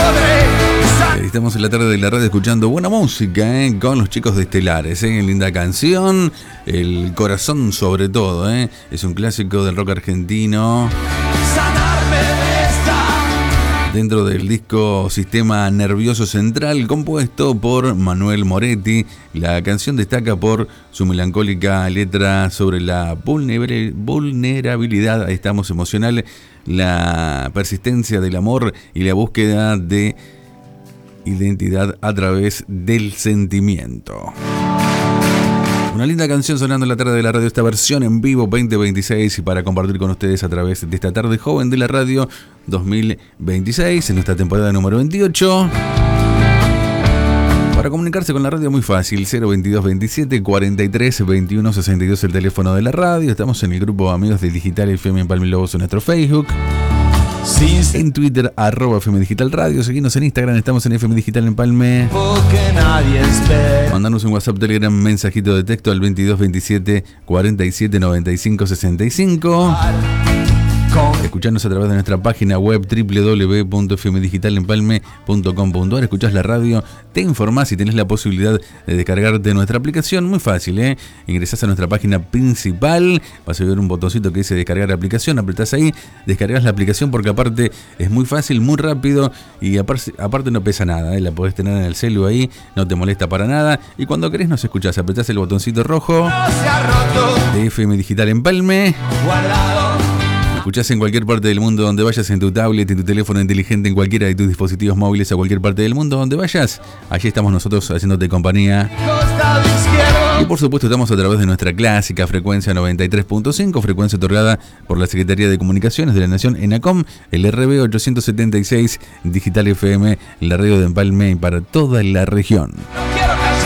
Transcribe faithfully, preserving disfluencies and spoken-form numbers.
Estamos en la tarde de la radio escuchando buena música, ¿eh? Con los chicos de Estelares, ¿eh? Linda canción, El corazón sobre todo, ¿eh? Es un clásico del rock argentino. Dentro del disco Sistema Nervioso Central, compuesto por Manuel Moretti, la canción destaca por su melancólica letra sobre la vulnerabilidad, ahí estamos, emocional, la persistencia del amor y la búsqueda de identidad a través del sentimiento. Una linda canción sonando en la tarde de la radio, esta versión en vivo veinte veintiséis, y para compartir con ustedes a través de esta tarde joven de la radio dos mil veintiséis, en nuestra temporada número veintiocho. Para comunicarse con la radio muy fácil, cero veintidós veintisiete cuarenta y tres veintiuno sesenta y dos el teléfono de la radio. Estamos en el grupo Amigos de Digital F M Empalme Lobos en nuestro Facebook. En Twitter, arroba F M Digital Radio. Seguimos en Instagram, estamos en F M Digital Empalme. Mandanos un WhatsApp, Telegram, mensajito de texto al veintidós veintisiete cuarenta y siete noventa y cinco sesenta y cinco. Escuchanos a través de nuestra página web doble u doble u doble u punto f m digital empalme punto com punto a r. Escuchás la radio, te informás y tenés la posibilidad de descargarte nuestra aplicación. Muy fácil, ¿eh? Ingresás a nuestra página principal, vas a ver un botoncito que dice descargar la aplicación, apretás ahí, descargás la aplicación, porque aparte es muy fácil, muy rápido, y aparte, aparte no pesa nada, ¿eh? La podés tener en el celu ahí, no te molesta para nada, y cuando querés nos escuchás, apretás el botoncito rojo de F M Digital Empalme. Escuchás en cualquier parte del mundo donde vayas, en tu tablet, en tu teléfono inteligente, en cualquiera de tus dispositivos móviles, a cualquier parte del mundo donde vayas. Allí estamos nosotros haciéndote compañía. Y por supuesto estamos a través de nuestra clásica frecuencia noventa y tres punto cinco, frecuencia otorgada por la Secretaría de Comunicaciones de la Nación, ENACOM, el R B ochocientos setenta y seis Digital F M, la radio de Empalme para toda la región.